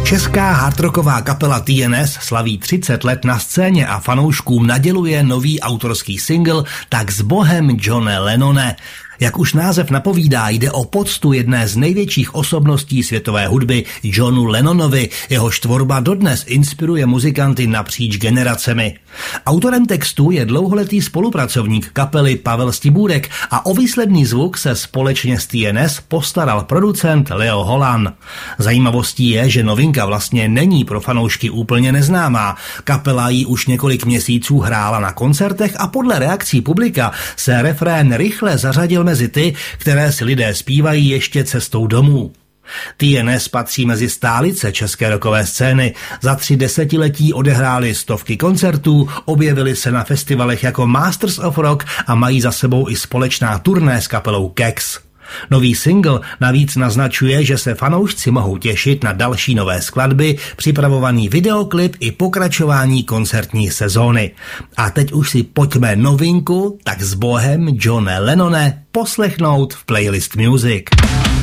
Česká hardrocková kapela TNS slaví 30 let na scéně a fanouškům naděluje nový autorský single Tak s Bohem, Johne Lennone. Jak už název napovídá, jde o poctu jedné z největších osobností světové hudby, Johnu Lennonovi. Jehož tvorba dodnes inspiruje muzikanty napříč generacemi. Autorem textu je dlouholetý spolupracovník kapely Pavel Stibůrek a o výsledný zvuk se společně s TNS postaral producent Leo Holan. Zajímavostí je, že novinka vlastně není pro fanoušky úplně neznámá. Kapela ji už několik měsíců hrála na koncertech a podle reakcí publika se refrén rychle zařadil mezi ty, které si lidé zpívají ještě cestou domů. TNS patří mezi stálice české rockové scény. Za 3 desetiletí odehráli stovky koncertů, objevili se na festivalech jako Masters of Rock a mají za sebou i společná turné s kapelou Kex. Nový single navíc naznačuje, že se fanoušci mohou těšit na další nové skladby, připravovaný videoklip i pokračování koncertní sezóny. A teď už si pojďme novinku Tak s Bohem, Johne Lennone poslechnout v Playlist Music.